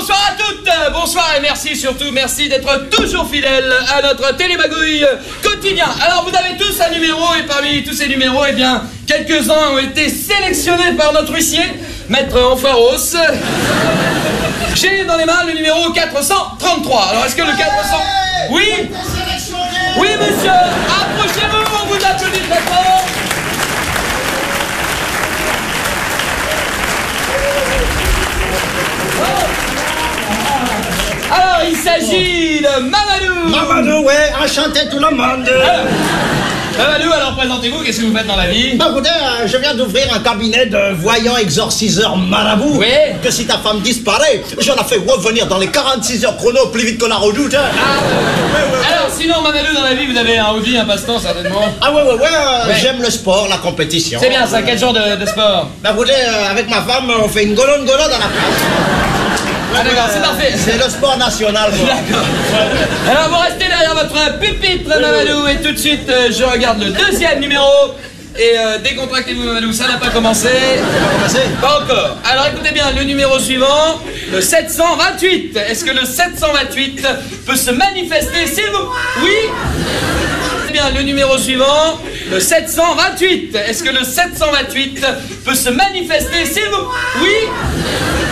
bonsoir à toutes, bonsoir et merci surtout, merci d'être toujours fidèles à notre télémagouille quotidien. Alors vous avez tous un numéro et parmi tous ces numéros, eh bien, quelques-uns ont été sélectionnés par notre huissier, Maître Enfaros. J'ai dans les mains le numéro 433. Alors est-ce que le 400... Oui? Oui monsieur, approchez-vous, on vous applaudit très fort. Alors, il s'agit de Mamadou. Mamadou, ouais, enchanté tout le monde. Mamadou, alors présentez-vous, qu'est-ce que vous faites dans la vie? Bah écoutez, je viens d'ouvrir un cabinet de voyants exorciseurs marabout. Oui. Que si ta femme disparaît, j'en ai fait revenir dans les 46 heures chrono plus vite que la redoute. Hein. Alors, sinon, Mamadou, dans la vie, vous avez un hobby, un passe-temps, certainement? Ah ouais, j'aime le sport, la compétition. C'est bien ça, quel genre de sport? Bah écoutez, avec ma femme, on fait une golonne dans la place. Ah d'accord, c'est parfait. C'est le sport national. D'accord. Alors vous restez derrière votre pupitre, Mamadou, et tout de suite je regarde le deuxième numéro. Et décontractez-vous, Mamadou, ça n'a pas commencé. Pas encore. Alors écoutez bien, le numéro suivant, le 728. Est-ce que le 728 peut se manifester, s'il vous... Oui? Bien, le numéro suivant, le 728. Est-ce que le 728 peut se manifester, s'il vous... Oui?